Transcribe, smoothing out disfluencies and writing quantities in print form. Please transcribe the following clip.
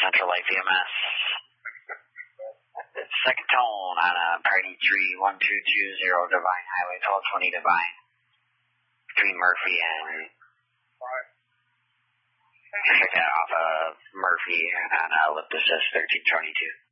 Metro Life EMS. Second tone on Party 31220 Divine Highway 1220 Divine. Between Murphy and... Check that off of Murphy on Ellipsis 1322.